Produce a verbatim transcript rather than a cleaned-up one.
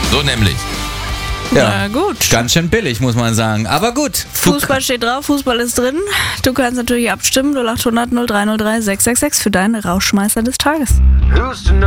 So nämlich. Ja, Na gut. Ganz schön billig, muss man sagen. Aber gut. Fußball steht drauf, Fußball ist drin. Du kannst natürlich abstimmen. null acht hundert null drei null drei sechs sechs sechs für deinen Rauschmeißer des Tages. Who's to know?